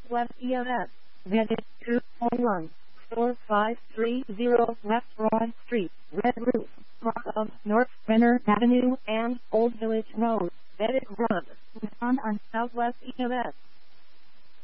Southwest EMS, Visit 201, Store 530 West Broad Street, Red Roof, block of North Renner Avenue and Old Village Road, Visit Run, on Southwest EMS.